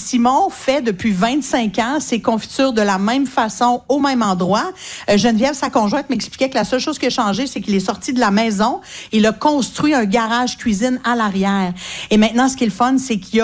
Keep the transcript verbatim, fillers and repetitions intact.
Simon fait depuis vingt-cinq ans ses confitures de la même façon, au même endroit. Euh, Geneviève, sa conjointe, m'expliquait que la seule chose qui a changé, c'est qu'il est sorti de la maison. Il a construit un garage cuisine à l'arrière. Et maintenant, ce qui est le fun, c'est qu'il y a